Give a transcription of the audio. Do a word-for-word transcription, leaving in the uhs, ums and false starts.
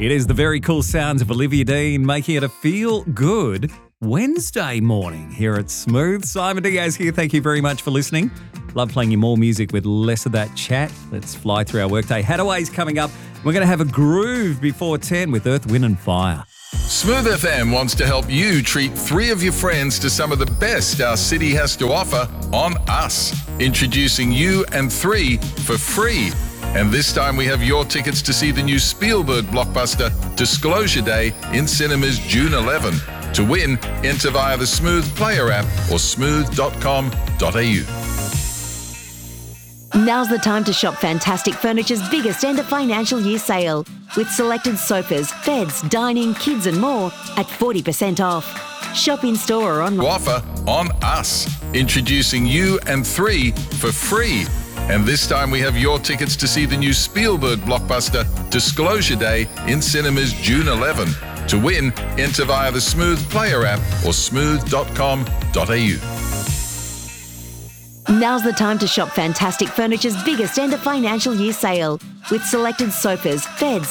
It is the very cool sounds of Olivia Dean making it a feel-good Wednesday morning here at Smooth. Simon Diaz here. Thank you very much for listening. Love playing you more music with less of that chat. Let's fly through our workday. Hadaway's coming up. We're going to have a groove before ten with Earth, Wind and Fire. Smooth F M wants to help you treat three of your friends to some of the best our city has to offer on us. Introducing You and Three for free. And this time we have your tickets to see the new Spielberg blockbuster Disclosure Day in cinemas June eleventh. To win, enter via the Smooth Player app or smooth dot com dot a u. Now's the time to shop Fantastic Furniture's biggest end of financial year sale with selected sofas, beds, dining, kids and more at forty percent off. Shop in store or online. Offer on us. Introducing You and Three for free. And this time we have your tickets to see the new Spielberg blockbuster Disclosure Day in cinemas June eleventh. To win, enter via the Smooth Player app or smooth dot com dot a u. Now's the time to shop Fantastic Furniture's biggest end of financial year sale with selected sofas, beds,